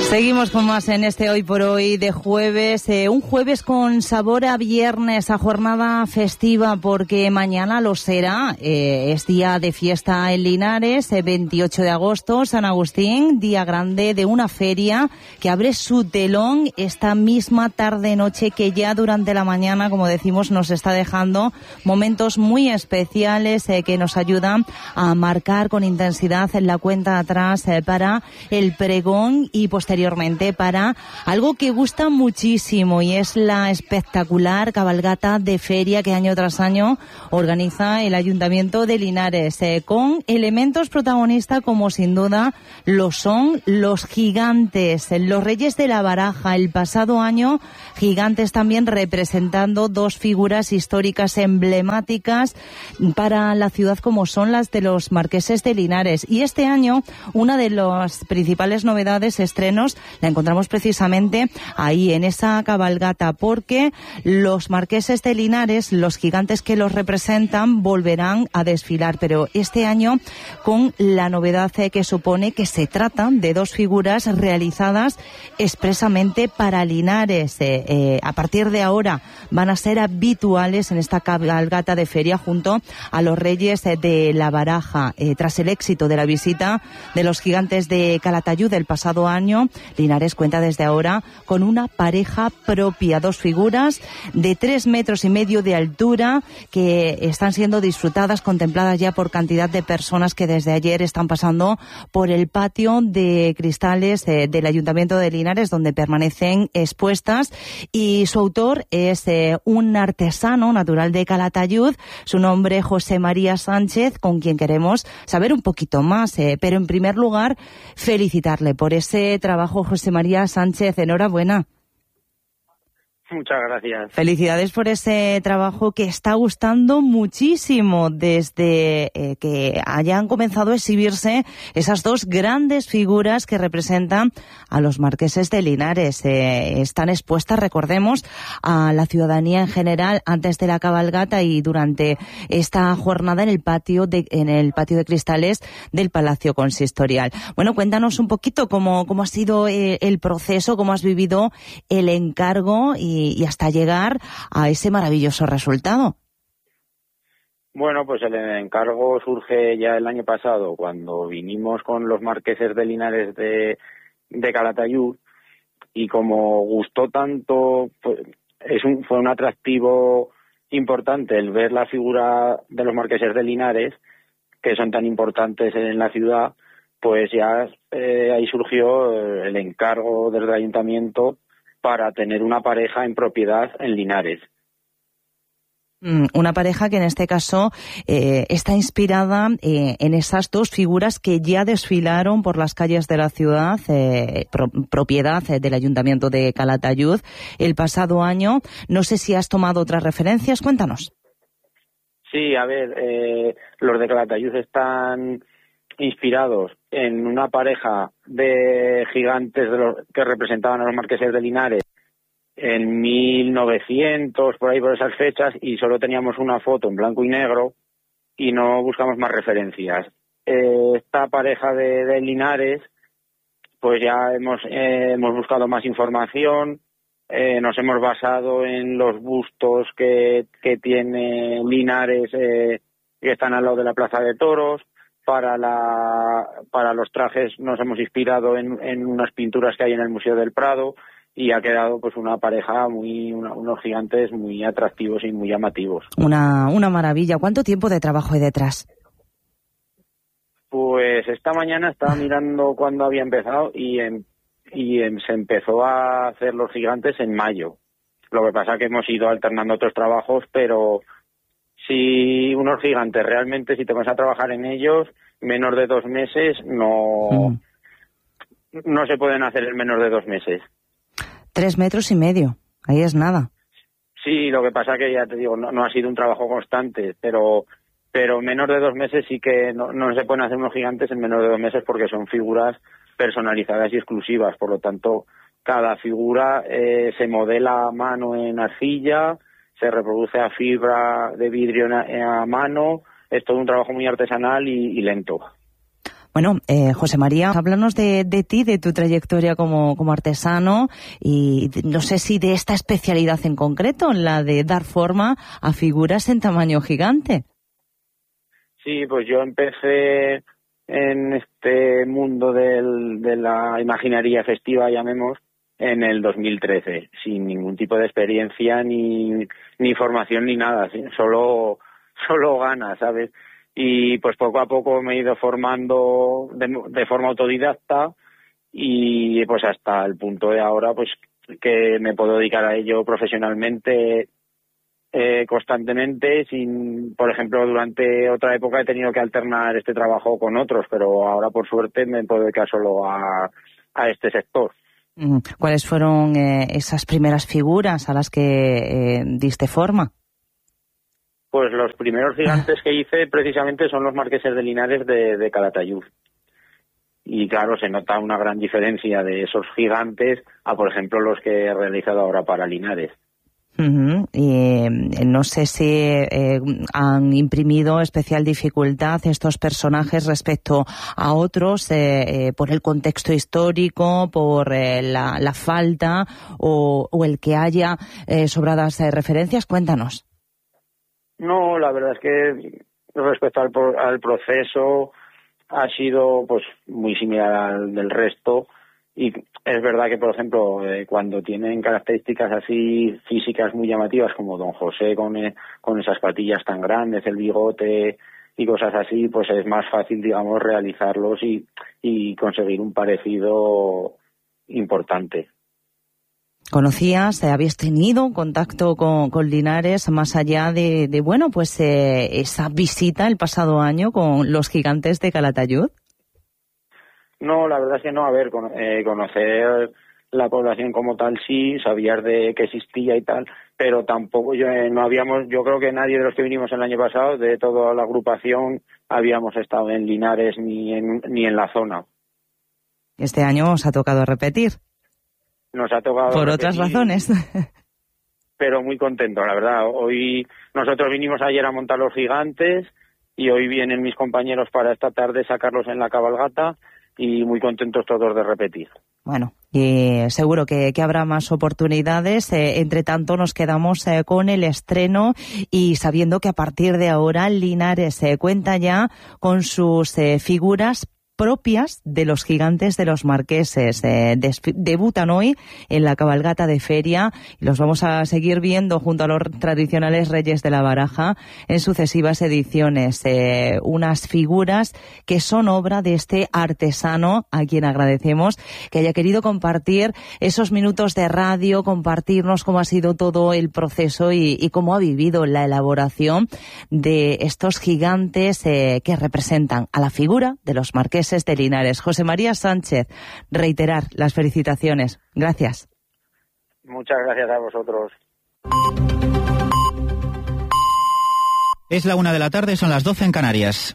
Seguimos con más en este Hoy por Hoy de jueves, un jueves con sabor a viernes, a jornada festiva, porque mañana lo será, es día de fiesta en Linares, 28 de agosto, San Agustín, día grande de una feria que abre su telón esta misma tarde-noche, que ya durante la mañana, como decimos, nos está dejando momentos muy especiales que nos ayudan a marcar con intensidad la cuenta atrás para el pregón y posteriormente para algo que gusta muchísimo, y es la espectacular cabalgata de feria que año tras año organiza el Ayuntamiento de Linares, con elementos protagonistas como sin duda lo son los gigantes, los Reyes de la Baraja. El pasado año, gigantes también representando dos figuras históricas emblemáticas para la ciudad, como son las de los marqueses de Linares. Y este año, una de las principales novedades, estrenos, la encontramos precisamente ahí en esa cabalgata, porque los marqueses de Linares, los gigantes que los representan, volverán a desfilar, pero este año con la novedad que supone que se trata de dos figuras realizadas expresamente para Linares. A partir de ahora van a ser habituales en esta cabalgata de feria junto a los Reyes de la Baraja. Tras el éxito de la visita de los gigantes de Calatayud del pasado año, Linares cuenta desde ahora con una pareja propia, dos figuras de 3,5 metros de altura que están siendo disfrutadas, contempladas ya por cantidad de personas que desde ayer están pasando por el patio de cristales del Ayuntamiento de Linares, donde permanecen expuestas, y su autor es un artesano natural de Calatayud, su nombre José María Sánchez, con quien queremos saber un poquito más, pero en primer lugar felicitarle por ese trabajo. José María Sánchez, enhorabuena. Muchas gracias. Felicidades por ese trabajo que está gustando muchísimo desde que hayan comenzado a exhibirse esas dos grandes figuras que representan a los marqueses de Linares. Están expuestas, recordemos, a la ciudadanía en general antes de la cabalgata y durante esta jornada en el patio de cristales del Palacio Consistorial. Bueno, cuéntanos un poquito cómo ha sido el proceso, cómo has vivido el encargo y hasta llegar a ese maravilloso resultado. Bueno, pues el encargo surge ya el año pasado, cuando vinimos con los marqueses de Linares de Calatayud, y como gustó tanto, pues fue un atractivo importante el ver la figura de los marqueses de Linares, que son tan importantes en la ciudad. Pues ya ahí surgió el encargo del ayuntamiento para tener una pareja en propiedad en Linares. Una pareja que en este caso está inspirada en esas dos figuras que ya desfilaron por las calles de la ciudad, propiedad del Ayuntamiento de Calatayud el pasado año. No sé si has tomado otras referencias, cuéntanos. Sí, a ver, los de Calatayud están inspirados en una pareja de gigantes que representaban a los marqueses de Linares en 1900, por ahí por esas fechas, y solo teníamos una foto en blanco y negro y no buscamos más referencias. Esta pareja de Linares, pues ya hemos buscado más información, nos hemos basado en los bustos que tiene Linares, que están al lado de la Plaza de Toros. Para los trajes nos hemos inspirado en unas pinturas que hay en el Museo del Prado, y ha quedado pues una pareja unos gigantes muy atractivos y muy llamativos. Una maravilla. ¿Cuánto tiempo de trabajo hay detrás? Pues esta mañana estaba mirando cuándo había empezado y se empezó a hacer los gigantes en mayo. Lo que pasa es que hemos ido alternando otros trabajos, pero si unos gigantes realmente, si te vas a trabajar en ellos, menos de 2 meses no se pueden hacer en menos de 2 meses. 3,5 metros, ahí es nada. Sí, lo que pasa que ya te digo, no ha sido un trabajo constante, pero menos de 2 meses sí que no se pueden hacer unos gigantes en menos de 2 meses, porque son figuras personalizadas y exclusivas. Por lo tanto, cada figura se modela a mano en arcilla, se reproduce a fibra de vidrio a mano. Es todo un trabajo muy artesanal y lento. Bueno, José María, háblanos de ti, de tu trayectoria como artesano y no sé si de esta especialidad en concreto, la de dar forma a figuras en tamaño gigante. Sí, pues yo empecé en este mundo de la imaginería festiva, llamemos, en el 2013, sin ningún tipo de experiencia ni formación ni nada, ¿sí? Solo ganas, ¿sabes? Y pues poco a poco me he ido formando de forma autodidacta y pues hasta el punto de ahora pues que me puedo dedicar a ello profesionalmente constantemente. Por ejemplo, durante otra época he tenido que alternar este trabajo con otros, pero ahora por suerte me puedo dedicar solo a este sector. ¿Cuáles fueron esas primeras figuras a las que diste forma? Pues los primeros gigantes que hice precisamente son los marqueses de Linares de Calatayud. Y claro, se nota una gran diferencia de esos gigantes a, por ejemplo, los que he realizado ahora para Linares. Y no sé si han imprimido especial dificultad estos personajes respecto a otros por el contexto histórico, por la falta o el que haya sobradas referencias. Cuéntanos. No, la verdad es que respecto al proceso ha sido pues muy similar al del resto. Y es verdad que, por ejemplo, cuando tienen características así físicas muy llamativas, como Don José con esas patillas tan grandes, el bigote y cosas así, pues es más fácil, digamos, realizarlos y conseguir un parecido importante. ¿Conocías, habías tenido contacto con Linares más allá de esa visita el pasado año con los gigantes de Calatayud? No, la verdad es que no. A ver, conocer la población como tal sí, sabías de que existía y tal, pero tampoco yo creo que nadie de los que vinimos el año pasado, de toda la agrupación, habíamos estado en Linares ni en la zona. Este año os ha tocado repetir. Nos ha tocado por repetir, otras razones. Pero muy contento, la verdad. Hoy nosotros vinimos ayer a montar los gigantes y hoy vienen mis compañeros para esta tarde sacarlos en la cabalgata. Y muy contentos todos de repetir. Bueno, y seguro que habrá más oportunidades. Entre tanto, nos quedamos con el estreno y sabiendo que a partir de ahora Linares cuenta ya con sus figuras propias de los gigantes de los marqueses. Debutan hoy en la cabalgata de feria y los vamos a seguir viendo junto a los tradicionales Reyes de la Baraja en sucesivas ediciones. Unas figuras que son obra de este artesano a quien agradecemos que haya querido compartir esos minutos de radio, compartirnos cómo ha sido todo el proceso y cómo ha vivido la elaboración de estos gigantes que representan a la figura de los marqueses de Linares. José María Sánchez, reiterar las felicitaciones. Gracias. Muchas gracias a vosotros. Es la 1 de la tarde, son las 12 en Canarias.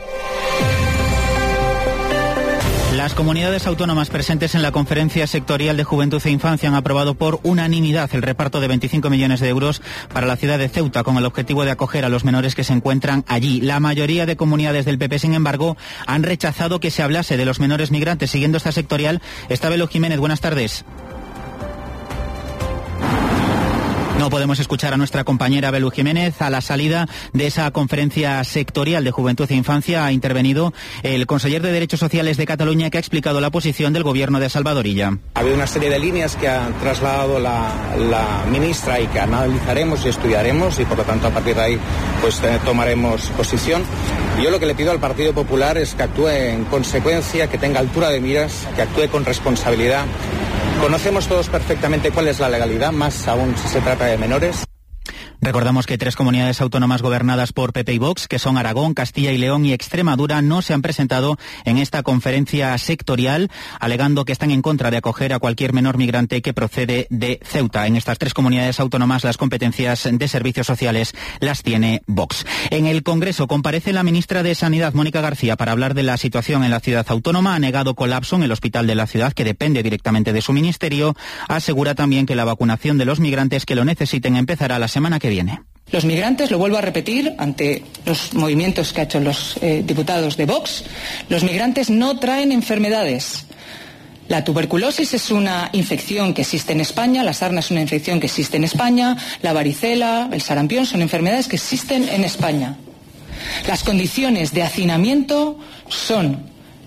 Las comunidades autónomas presentes en la Conferencia Sectorial de Juventud e Infancia han aprobado por unanimidad el reparto de 25 millones de euros para la ciudad de Ceuta con el objetivo de acoger a los menores que se encuentran allí. La mayoría de comunidades del PP, sin embargo, han rechazado que se hablase de los menores migrantes. Siguiendo esta sectorial está Belu Jiménez. Buenas tardes. No podemos escuchar a nuestra compañera Belu Jiménez. A la salida de esa conferencia sectorial de Juventud e Infancia ha intervenido el conseller de Derechos Sociales de Cataluña, que ha explicado la posición del gobierno de Salvador Illa. Ha habido una serie de líneas que ha trasladado la ministra y que analizaremos y estudiaremos y por lo tanto a partir de ahí pues tomaremos posición. Yo lo que le pido al Partido Popular es que actúe en consecuencia, que tenga altura de miras, que actúe con responsabilidad. Conocemos todos perfectamente cuál es la legalidad, más aún si se trata de menores. Recordamos que 3 comunidades autónomas gobernadas por PP y Vox, que son Aragón, Castilla y León y Extremadura, no se han presentado en esta conferencia sectorial, alegando que están en contra de acoger a cualquier menor migrante que procede de Ceuta. En estas 3 comunidades autónomas las competencias de servicios sociales las tiene Vox. En el Congreso comparece la ministra de Sanidad, Mónica García, para hablar de la situación en la ciudad autónoma. Ha negado colapso en el hospital de la ciudad, que depende directamente de su ministerio. Asegura también que la vacunación de los migrantes que lo necesiten empezará la semana que viene. Los migrantes, lo vuelvo a repetir, ante los movimientos que han hecho los diputados de Vox, los migrantes no traen enfermedades. La tuberculosis es una infección que existe en España, la sarna es una infección que existe en España, la varicela, el sarampión son enfermedades que existen en España. Las condiciones de hacinamiento son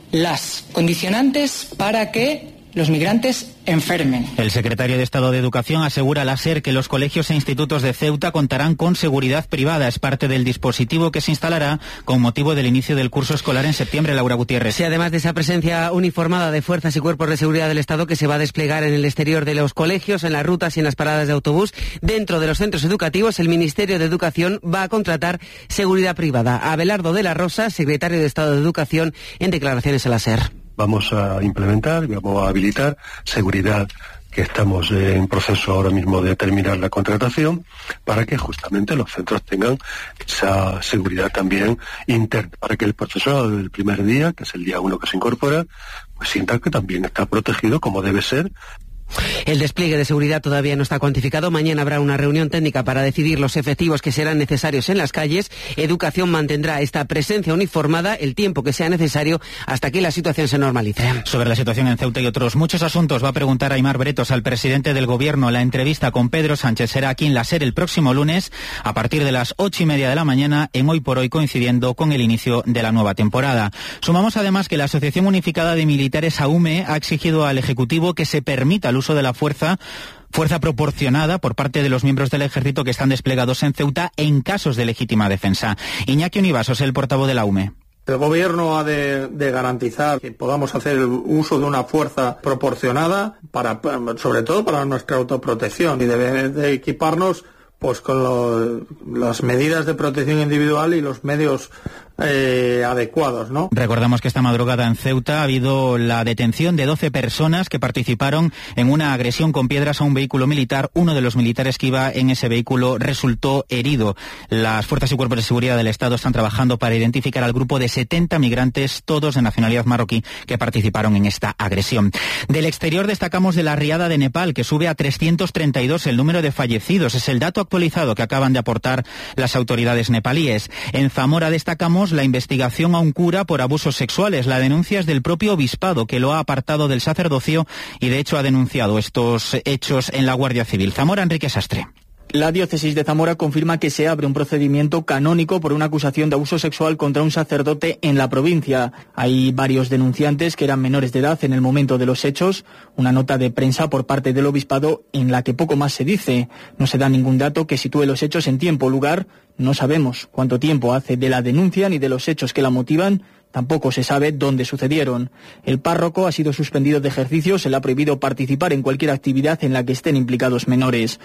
las condicionantes para que los migrantes enfermen. El secretario de Estado de Educación asegura a la SER que los colegios e institutos de Ceuta contarán con seguridad privada. Es parte del dispositivo que se instalará con motivo del inicio del curso escolar en septiembre. Laura Gutiérrez. Sí, además de esa presencia uniformada de fuerzas y cuerpos de seguridad del Estado que se va a desplegar en el exterior de los colegios, en las rutas y en las paradas de autobús, dentro de los centros educativos, el Ministerio de Educación va a contratar seguridad privada. Abelardo de la Rosa, secretario de Estado de Educación, en declaraciones a la SER. Vamos a implementar, vamos a habilitar seguridad, que estamos en proceso ahora mismo de terminar la contratación, para que justamente los centros tengan esa seguridad también interna, para que el profesorado del primer día, que es el día 1 que se incorpora, pues sienta que también está protegido como debe ser. El despliegue de seguridad todavía no está cuantificado. Mañana habrá una reunión técnica para decidir los efectivos que serán necesarios en las calles. Educación mantendrá esta presencia uniformada el tiempo que sea necesario hasta que la situación se normalice. Sobre la situación en Ceuta y otros muchos asuntos va a preguntar Aimar Bretos al presidente del Gobierno. La entrevista con Pedro Sánchez será aquí en la SER el próximo lunes a partir de las 8:30 de la mañana, en Hoy por Hoy, coincidiendo con el inicio de la nueva temporada. Sumamos además que la Asociación Unificada de Militares AUME ha exigido al Ejecutivo que se permita el uso de la fuerza proporcionada por parte de los miembros del Ejército que están desplegados en Ceuta en casos de legítima defensa. Iñaki Univasos, el portavoz de la UME. El Gobierno ha de garantizar que podamos hacer el uso de una fuerza proporcionada, sobre todo para nuestra autoprotección, y de equiparnos pues con las medidas de protección individual y los medios adecuados, ¿no? Recordamos que esta madrugada en Ceuta ha habido la detención de 12 personas que participaron en una agresión con piedras a un vehículo militar. Uno de los militares que iba en ese vehículo resultó herido. Las fuerzas y cuerpos de seguridad del Estado están trabajando para identificar al grupo de 70 migrantes, todos de nacionalidad marroquí, que participaron en esta agresión. Del exterior destacamos de la riada de Nepal, que sube a 332 el número de fallecidos. Es el dato actualizado que acaban de aportar las autoridades nepalíes. En Zamora destacamos la investigación a un cura por abusos sexuales. La denuncia es del propio obispado, que lo ha apartado del sacerdocio y de hecho ha denunciado estos hechos en la Guardia Civil. Zamora, Enrique Sastre. La diócesis de Zamora confirma que se abre un procedimiento canónico por una acusación de abuso sexual contra un sacerdote en la provincia. Hay varios denunciantes que eran menores de edad en el momento de los hechos. Una nota de prensa por parte del obispado en la que poco más se dice. No se da ningún dato que sitúe los hechos en tiempo o lugar. No sabemos cuánto tiempo hace de la denuncia ni de los hechos que la motivan. Tampoco se sabe dónde sucedieron. El párroco ha sido suspendido de ejercicio. Se le ha prohibido participar en cualquier actividad en la que estén implicados menores.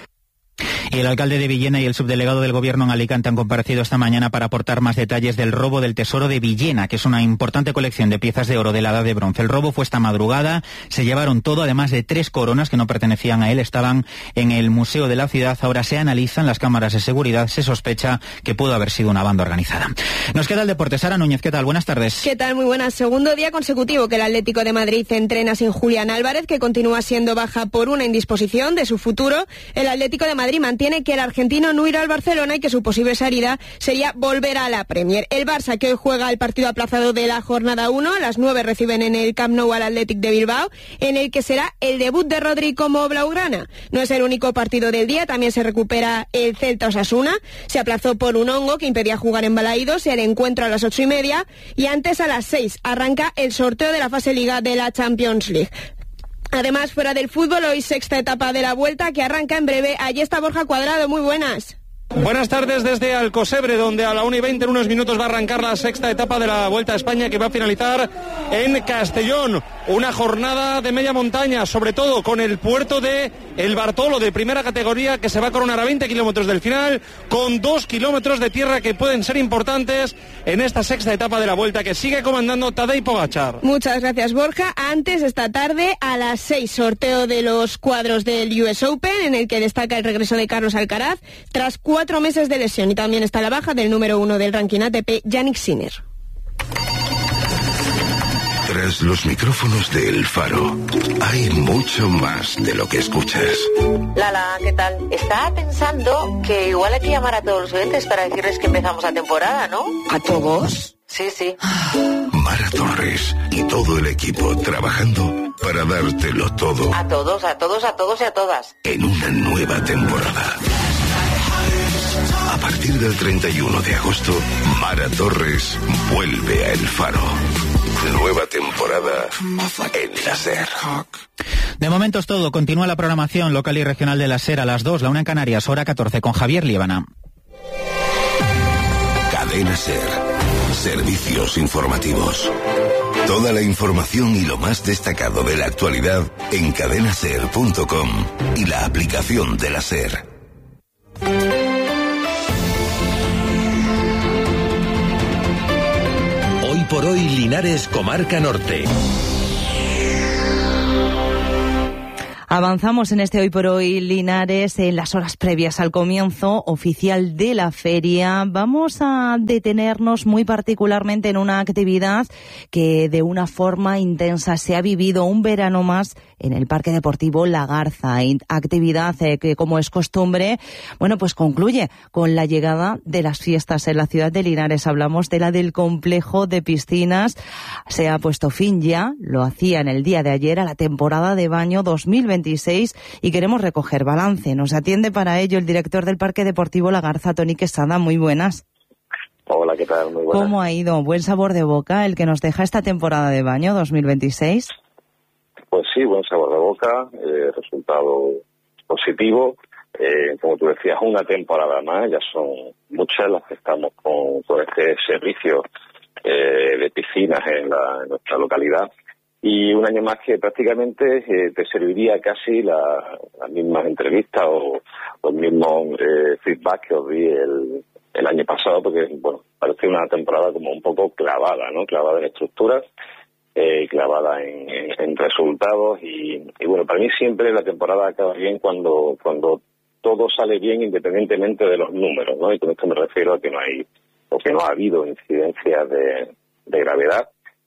Y el alcalde de Villena y el subdelegado del Gobierno en Alicante han comparecido esta mañana para aportar más detalles del robo del Tesoro de Villena, que es una importante colección de piezas de oro de la Edad de Bronce. El robo fue esta madrugada, se llevaron todo, además de 3 coronas que no pertenecían a él, estaban en el Museo de la Ciudad. Ahora se analizan las cámaras de seguridad, se sospecha que pudo haber sido una banda organizada. Nos queda el deporte. Sara Núñez, ¿qué tal? Buenas tardes. ¿Qué tal? Muy buenas. Segundo día consecutivo que el Atlético de Madrid entrena sin Julián Álvarez, que continúa siendo baja por una indisposición de su futuro. El Atlético de Madrid mantiene que el argentino no irá al Barcelona y que su posible salida sería volver a la Premier. El Barça, que hoy juega el partido aplazado de la jornada 1, a las 9 reciben en el Camp Nou al Athletic de Bilbao, en el que será el debut de Rodri como blaugrana. No es el único partido del día, también se recupera el Celta Osasuna. Se aplazó por un hongo que impedía jugar en Balaídos, el encuentro a las 8:30, y antes a las 6 arranca el sorteo de la fase Liga de la Champions League. Además, fuera del fútbol, hoy sexta etapa de la Vuelta que arranca en breve. Allí está Borja Cuadrado, muy buenas. Buenas tardes desde Alcosebre, donde a la 1:20 en unos minutos va a arrancar la sexta etapa de la Vuelta a España, que va a finalizar en Castellón. Una jornada de media montaña, sobre todo con el puerto de El Bartolo, de primera categoría, que se va a coronar a 20 kilómetros del final, con 2 kilómetros de tierra que pueden ser importantes en esta sexta etapa de la Vuelta, que sigue comandando Tadej Pogačar. Muchas gracias, Borja. Antes, esta tarde, a las 6, sorteo de los cuadros del US Open, en el que destaca el regreso de Carlos Alcaraz, tras 4 meses de lesión, y también está la baja del número 1 del ranking ATP, Jannik Sinner. Tras los micrófonos de El Faro, hay mucho más de lo que escuchas. Lala, ¿qué tal? Estaba pensando que igual hay que llamar a todos los oyentes para decirles que empezamos la temporada, ¿no? ¿A todos? Sí, sí. Mara Torres y todo el equipo trabajando para dártelo todo. A todos, a todos, a todos y a todas. En una nueva temporada. A partir del 31 de agosto, Mara Torres vuelve a El Faro. Nueva temporada en la SER. De momento es todo. Continúa la programación local y regional de la SER a las 2, la 1 en Canarias, hora 14, con Javier Líbana. Cadena SER. Servicios informativos. Toda la información y lo más destacado de la actualidad en cadenaser.com y la aplicación de la SER. Hoy por hoy, Linares, Comarca Norte. Avanzamos en este Hoy por Hoy Linares en las horas previas al comienzo oficial de la feria. Vamos a detenernos muy particularmente en una actividad que de una forma intensa se ha vivido un verano más en el Parque Deportivo La Garza. Actividad que, como es costumbre, bueno, pues concluye con la llegada de las fiestas en la ciudad de Linares. Hablamos de la del complejo de piscinas. Se ha puesto fin ya, lo hacía en el día de ayer, a la temporada de baño 2026 y queremos recoger balance. Nos atiende para ello el director del Parque Deportivo La Garza, Toni Quesada. Muy buenas. Hola, ¿qué tal? Muy buenas. ¿Cómo ha ido? ¿Buen sabor de boca el que nos deja esta temporada de baño 2026? Pues sí, buen sabor de boca, resultado positivo. Como tú decías, una temporada más, ya son muchas las que estamos con este servicio de piscinas en nuestra localidad. Y un año más que prácticamente te serviría casi las mismas entrevistas o los mismos feedback que os di el año pasado, porque bueno, parece una temporada como un poco clavada, ¿no? Clavada en estructuras, clavada en resultados y bueno, para mí siempre la temporada acaba bien cuando todo sale bien independientemente de los números, ¿no? Y con esto me refiero a que no ha habido incidencias de gravedad.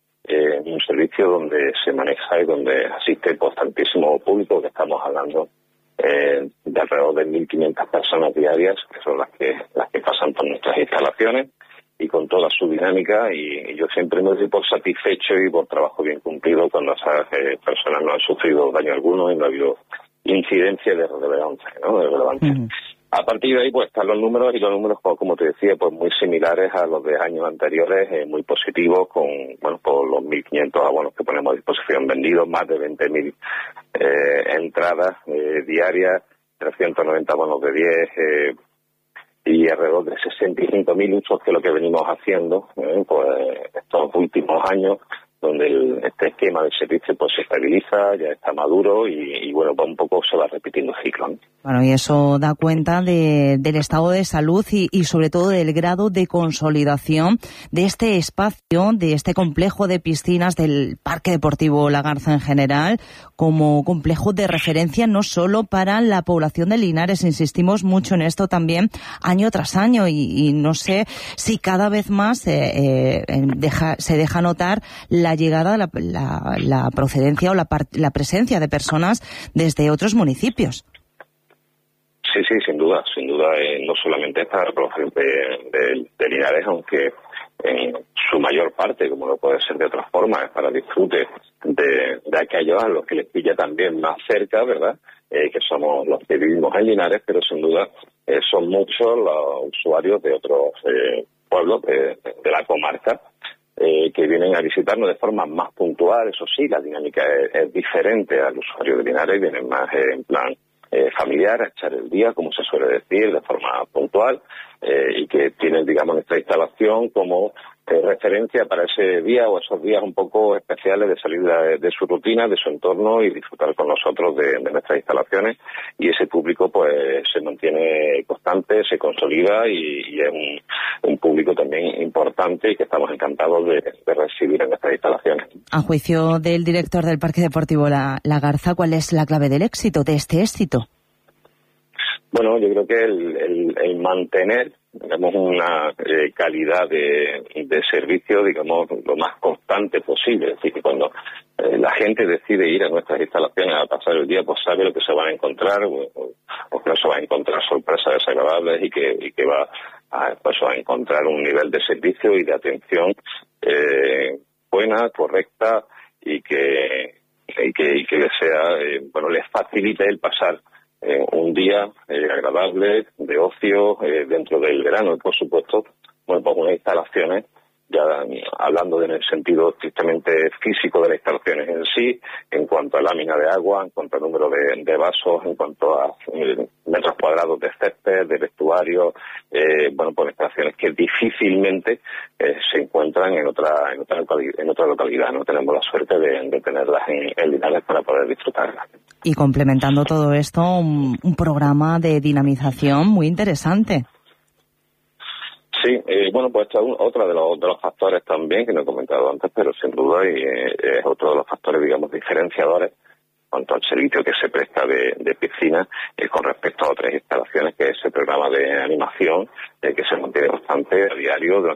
Un servicio donde se maneja y donde asiste pues tantísimo público, que estamos hablando de alrededor de 1.500 personas diarias, que son las que pasan por nuestras instalaciones y con toda su dinámica, y yo siempre me doy por satisfecho y por trabajo bien cumplido cuando esas personas no han sufrido daño alguno y no ha habido incidencia de relevancia, ¿no? De relevancia. A partir de ahí pues están los números, y los números, como te decía, pues muy similares a los de años anteriores, muy positivos, con por los 1.500 abonos que ponemos a disposición vendidos, más de 20.000 entradas diarias, 390 abonos de 10 y alrededor de 65.000 usos, que es lo que venimos haciendo pues estos últimos años, donde este esquema de servicio pues se estabiliza, ya está maduro y bueno, pues un poco se va repitiendo el ciclo, ¿no? Bueno, y eso da cuenta del estado de salud y sobre todo del grado de consolidación de este espacio, de este complejo de piscinas del Parque Deportivo La Garza en general, como complejo de referencia no solo para la población de Linares. Insistimos mucho en esto también año tras año y no sé si cada vez más se deja notar la llegada, la procedencia o la presencia de personas desde otros municipios. Sí, sin duda, no solamente esta población de Linares, aunque en su mayor parte, como no puede ser de otra forma, es para disfrute de aquellos a los que les pilla también más cerca, ¿verdad? Que somos los que vivimos en Linares, pero sin duda son muchos los usuarios de otros pueblos de la comarca, que vienen a visitarnos de forma más puntual. Eso sí, la dinámica es diferente al usuario de Linares, vienen más en plan familiar, a echar el día, como se suele decir, de forma puntual, y que tienen, digamos, nuestra instalación como referencia para ese día o esos días un poco especiales de salir de su rutina, de su entorno y disfrutar con nosotros de nuestras instalaciones. Y ese público pues se mantiene constante, se consolida y es un público también importante y que estamos encantados de recibir en nuestras instalaciones. A juicio del director del Parque Deportivo La Garza, ¿cuál es la clave del éxito, de este éxito? Bueno, yo creo que el mantener, digamos, una calidad de servicio, digamos, lo más constante posible. Es decir, que cuando la gente decide ir a nuestras instalaciones a pasar el día, pues sabe lo que se van a encontrar, o que no se va a encontrar sorpresas desagradables y que va a encontrar un nivel de servicio y de atención buena, correcta y que les sea, les facilite el pasar un día agradable de ocio dentro del verano. Y por supuesto, pues unas instalaciones, ya hablando en el sentido estrictamente físico de las instalaciones en sí, en cuanto a lámina de agua, en cuanto a número de vasos, en cuanto a metros cuadrados de césped, de vestuario, pues instalaciones que difícilmente se encuentran en otra localidad. No tenemos la suerte de tenerlas en Linares para poder disfrutarlas. Y complementando todo esto, un programa de dinamización muy interesante. Sí, pues esta es otra de los factores también que no he comentado antes, pero sin duda es otro de los factores, digamos, diferenciadores en cuanto al servicio que se presta de piscina con respecto a otras instalaciones, que es el programa de animación que se mantiene bastante a diario durante